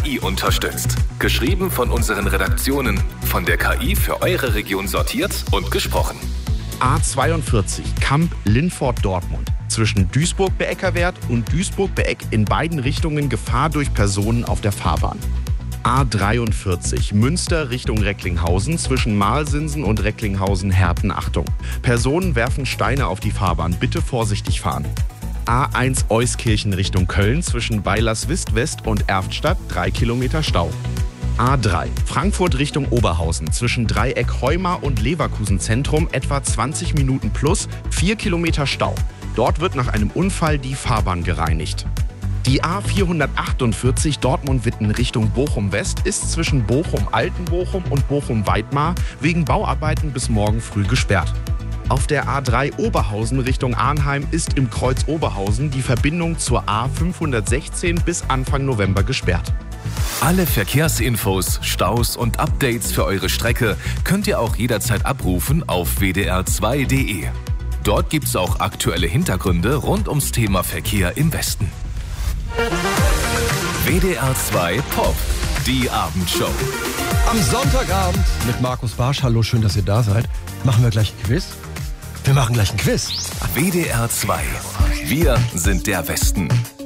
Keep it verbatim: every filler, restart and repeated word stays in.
I unterstützt. Geschrieben von unseren Redaktionen, von der K I für eure Region sortiert und gesprochen. A zweiundvierzig Kamp Linford-Dortmund. Zwischen Duisburg-Beeckerwert und Duisburg-Beeck in beiden Richtungen Gefahr durch Personen auf der Fahrbahn. A dreiundvierzig Münster Richtung Recklinghausen zwischen Marlsinsen und Recklinghausen-Herten. Achtung. Personen werfen Steine auf die Fahrbahn. Bitte vorsichtig fahren. A eins Euskirchen Richtung Köln zwischen Weilerswist-West und Erftstadt. drei Kilometer Stau. A drei Frankfurt Richtung Oberhausen zwischen Dreieck Heuma und Leverkusen Zentrum etwa zwanzig Minuten plus, vier Kilometer Stau. Dort wird nach einem Unfall die Fahrbahn gereinigt. Die A vierhundertachtundvierzig Dortmund-Witten Richtung Bochum-West ist zwischen Bochum-Altenbochum und Bochum-Weidmar wegen Bauarbeiten bis morgen früh gesperrt. Auf der A drei Oberhausen Richtung Arnheim ist im Kreuz Oberhausen die Verbindung zur A fünfhundertsechzehn bis Anfang November gesperrt. Alle Verkehrsinfos, Staus und Updates für eure Strecke könnt ihr auch jederzeit abrufen auf w d r zwei punkt d e. Dort gibt's auch aktuelle Hintergründe rund ums Thema Verkehr im Westen. W D R zwei Pop, die Abendshow. Am Sonntagabend mit Markus Barsch. Hallo, schön, dass ihr da seid. Machen wir gleich ein Quiz? Wir machen gleich ein Quiz. W D R zwei. Wir sind der Westen.